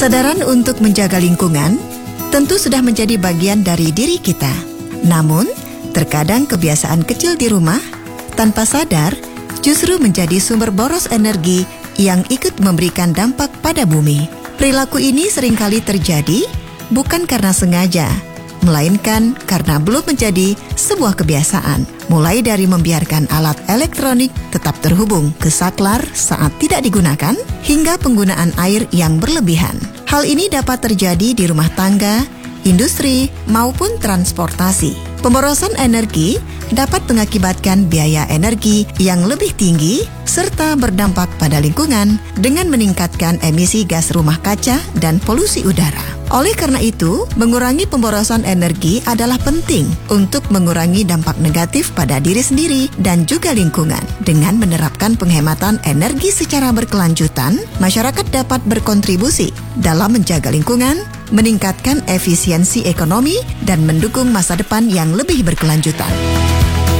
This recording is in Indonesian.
Kesadaran untuk menjaga lingkungan tentu sudah menjadi bagian dari diri kita. Namun, terkadang kebiasaan kecil di rumah tanpa sadar justru menjadi sumber boros energi yang ikut memberikan dampak pada bumi. Perilaku ini seringkali terjadi bukan karena sengaja, melainkan karena belum menjadi sebuah kebiasaan. Mulai dari membiarkan alat elektronik tetap terhubung ke saklar saat tidak digunakan, hingga penggunaan air yang berlebihan. Hal ini dapat terjadi di rumah tangga, industri, maupun transportasi. Pemborosan energi dapat mengakibatkan biaya energi yang lebih tinggi serta berdampak pada lingkungan dengan meningkatkan emisi gas rumah kaca dan polusi udara. Oleh karena itu, mengurangi pemborosan energi adalah penting untuk mengurangi dampak negatif pada diri sendiri dan juga lingkungan. Dengan menerapkan penghematan energi secara berkelanjutan, masyarakat dapat berkontribusi dalam menjaga lingkungan, meningkatkan efisiensi ekonomi, dan mendukung masa depan yang lebih berkelanjutan.